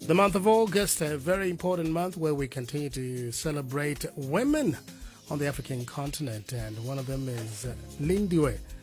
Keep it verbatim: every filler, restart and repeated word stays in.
The month of August, a very important month where we continue to celebrate women on the African continent, and one of them is uh, Lindiwe